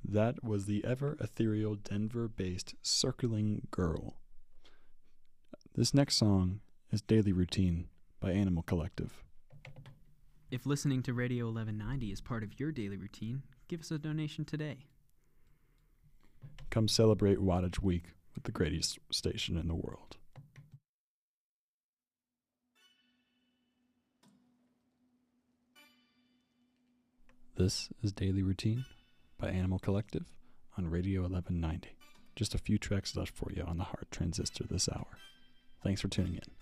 That was the ever ethereal Denver-based Circling Girl. This next song is Daily Routine by Animal Collective. If listening to Radio 1190 is part of your daily routine, give us a donation today. Come celebrate Wattage Week with the greatest station in the world. This is Daily Routine by Animal Collective on Radio 1190. Just a few tracks left for you on the Heart Transistor this hour. Thanks for tuning in.